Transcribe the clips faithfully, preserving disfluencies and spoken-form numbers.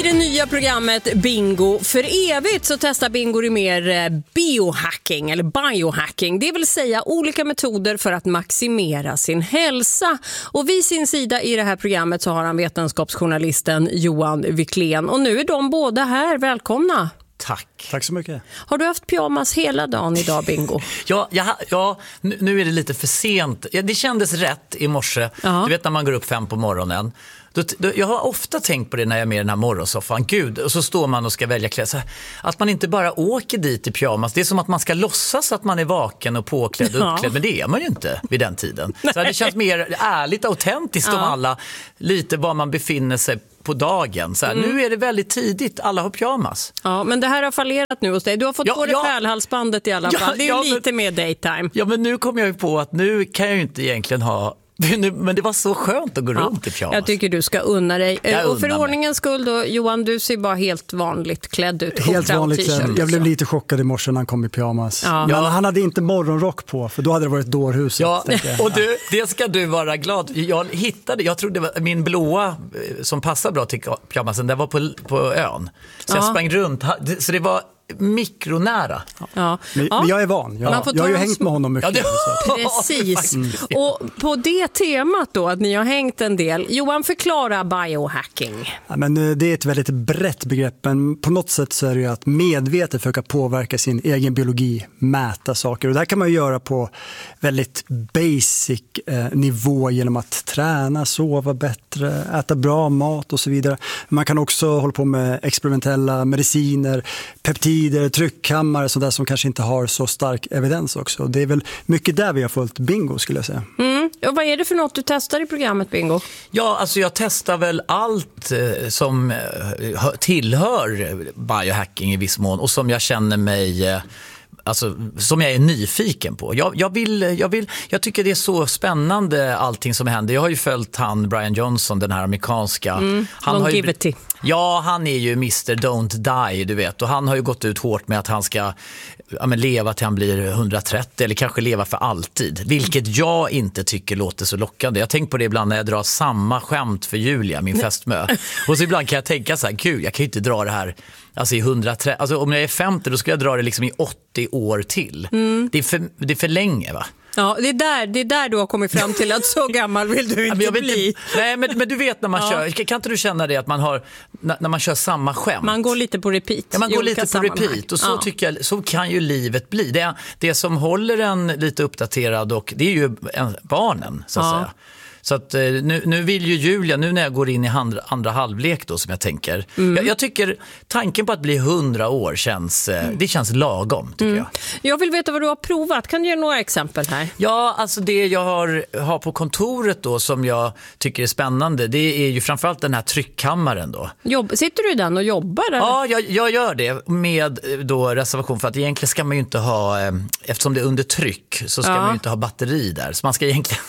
det nya programmet Bingo för evigt så testar Bingo i mer biohacking eller biohacking. Det vill säga olika metoder för att maximera sin hälsa. Och vid sin sida i det här programmet så har han vetenskapsjournalisten Johan Wiklén. Och nu är de båda här. Välkomna. Tack. Tack så mycket. Har du haft pyjamas hela dagen idag, Bingo? ja, ja, ja, nu är det lite för sent. Ja, det kändes rätt i morse. Ja. Du vet när man går upp fem på morgonen. Då, då, jag har ofta tänkt på det när jag är med i den här morgonsoffan. Gud, och så står man och ska välja kläder. Att man inte bara åker dit i pyjamas. Det är som att man ska låtsas att man är vaken och påklädd och uppklädd. Ja. Men det är man ju inte vid den tiden. Så det känns mer ärligt och autentiskt ja. om alla. Lite var man befinner sig på dagen. Så här, mm. Nu är det väldigt tidigt. Alla har pyjamas. Ja, men det här har fallerat nu hos dig. Du har fått ja, på det ja. pärlhalsbandet i alla fall. Ja, det är ju ja, lite men, mer daytime. Ja, men nu kommer jag ju på att nu kan jag ju inte egentligen ha... Men det var så skönt att gå ja, runt i pyjamas. Jag tycker du ska unna dig. Jag och för ordningens skull då, Johan, du ser bara helt vanligt klädd ut. Helt vanligt klädd. Jag blev lite chockad i morse när han kom i pyjamas. Ja. Men han hade inte morgonrock på, för då hade det varit dårhuset. Ja, och du, det ska du vara glad. Jag hittade, jag trodde det var min blåa som passar bra till pyjamasen, det var på, på ön. Så jag ja. sprang runt, så det var mikronära. Ja. Men, ja. men jag är van. Jag, jag har ju hängt med honom mycket. Ja, det... Precis. Mm. Och på det temat då, att ni har hängt en del. Johan, förklara biohacking. Ja, men det är ett väldigt brett begrepp. Men på något sätt så är det ju att medvetet försöka påverka sin egen biologi, mäta saker. Och det här kan man ju göra på väldigt basic eh, nivå genom att träna, sova bättre, äta bra mat och så vidare. Man kan också hålla på med experimentella mediciner, peptider, tryckkammare, sådär som kanske inte har så stark evidens också. Det är väl mycket där vi har följt Bingo, skulle jag säga. Mm. Och vad är det för något du testar i programmet Bingo? Ja, alltså jag testar väl allt eh, som eh, tillhör biohacking i viss mån och som jag känner mig... Eh, Alltså, som jag är nyfiken på. Jag, jag, vill, jag, vill, jag tycker det är så spännande allting som händer. Jag har ju följt han, Brian Johnson, den här amerikanska. Mm, han har ju, it. Ja, han är ju mister Don't Die, du vet. Och han har ju gått ut hårt med att han ska ja, men leva till han blir hundratrettio eller kanske leva för alltid. Vilket jag inte tycker låter så lockande. Jag tänker på det ibland när jag drar samma skämt för Julia, min fästmö. Och så ibland kan jag tänka så här, gud, jag kan ju inte dra det här alltså i hundratrettio. Alltså om jag är femtio då ska jag dra det liksom i åttio år till. Mm. Det är för, det är för länge, va? Ja, det är, där, det är där du har kommit fram till att så gammal vill du inte bli. Inte, nej, men, men du vet när man ja. kör, kan inte du känna det att man har, när, när man kör samma skämt? Man går lite på repeat. Ja, man går lite på repeat och så ja. tycker jag, så kan ju livet bli. Det, det som håller en lite uppdaterad och det är ju en, barnen, så att ja. säga. Så att nu, nu vill ju Julia, nu när jag går in i andra, andra halvlek då som jag tänker. Mm. Jag, jag tycker tanken på att bli hundra år känns, mm. det känns lagom tycker mm. jag. Jag vill veta vad du har provat. Kan du ge några exempel här? Ja, alltså det jag har, har på kontoret då som jag tycker är spännande, det är ju framförallt den här tryckkammaren då. Jobb, sitter du i den och jobbar? Eller? Ja, jag, jag gör det med då reservation för att egentligen ska man ju inte ha, eftersom det är under tryck så ska ja. man ju inte ha batteri där. Så man ska egentligen...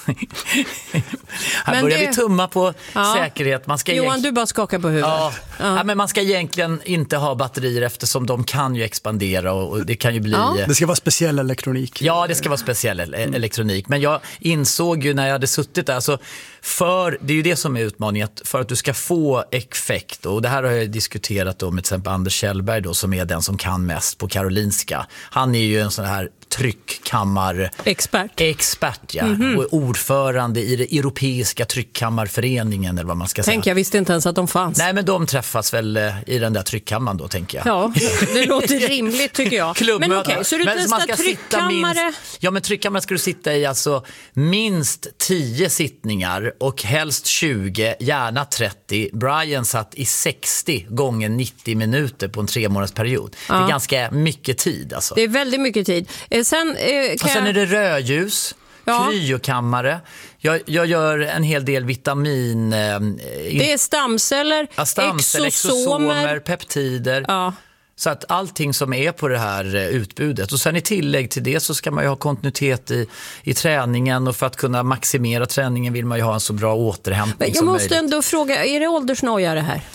Här men börjar det... vi tumma på ja. säkerhet. Man ska Johan, egentligen... du bara skakar på huvudet. Ja. Ja. Ja, men man ska egentligen inte ha batterier eftersom de kan ju expandera och det kan ju bli... Ja. Det ska vara speciell elektronik. Ja, det ska vara speciell mm. elektronik. Men jag insåg ju när jag hade suttit där, alltså för, det är ju det som är utmaningen, för att du ska få effekt, och det här har jag diskuterat då med till exempel Anders Kjellberg då, som är den som kan mest på Karolinska. Han är ju en sån här tryckkammar expert, expert ja. Mm-hmm. Och ordförande i det europeiska tryckkammarföreningen eller vad man ska säga. Tänk, jag visste inte ens att de fanns. Nej, men de träffas väl i den där tryckkammaren då, tänker jag. Ja, det låter rimligt tycker jag. Men okej, okay, så du testar tryckkammare? Minst, ja, men tryckkammare ska du sitta i alltså minst tio sittningar och helst tjugo, gärna trettio. Brian satt i sextio gånger nittio minuter på en tre månaders period. Ja. Det är ganska mycket tid alltså. Det är väldigt mycket tid. Sen, eh, och sen är det rödljus, ja. kryokammare. Jag, jag gör en hel del vitamin... Eh, det är stamceller, ja, stamceller exosomer, exosomer, peptider. Ja. Så att allting som är på det här utbudet. Och sen i tillägg till det så ska man ju ha kontinuitet i, i träningen. Och för att kunna maximera träningen vill man ju ha en så bra återhämtning jag som måste möjligt. Ändå fråga, är det åldersnoja det här?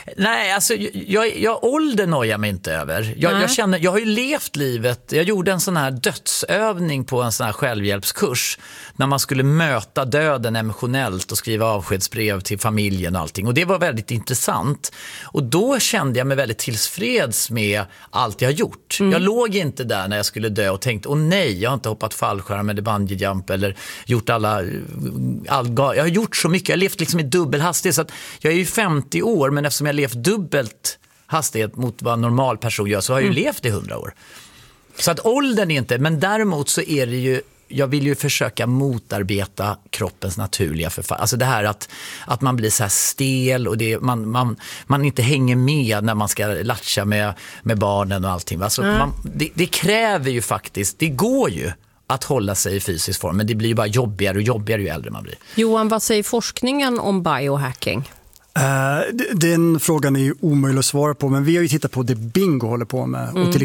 Nej, alltså jag, jag ålder nojar mig inte över. Jag, jag, känner, jag har ju levt livet. Jag gjorde en sån här dödsövning på en sån här självhjälpskurs när man skulle möta döden emotionellt och skriva avskedsbrev till familjen och allting. Och det var väldigt intressant. Och då kände jag mig väldigt tillfreds med allt jag har gjort. Mm. Jag låg inte där när jag skulle dö och tänkte, åh nej, jag har inte hoppat fallskärm eller bungyjump eller gjort alla... All, jag har gjort så mycket, jag har levt liksom i dubbelhastighet så att jag är ju femtio år, men eftersom jag har levt dubbelt hastighet mot vad en normal person gör så har jag ju mm. levt i hundra år. Så att åldern är inte, men däremot så är det ju, jag vill ju försöka motarbeta kroppens naturliga förfall. Alltså det här att, att man blir så här stel och det, man, man, man inte hänger med när man ska latcha med, med barnen och allting. Alltså mm. man, det, det kräver ju faktiskt, det går ju att hålla sig i fysisk form, men det blir ju bara jobbigare och jobbigare ju äldre man blir. Johan, vad säger forskningen om biohacking? Uh, den frågan är ju omöjlig att svara på, men vi har ju tittat på det Bingo håller på med. Mm. Och till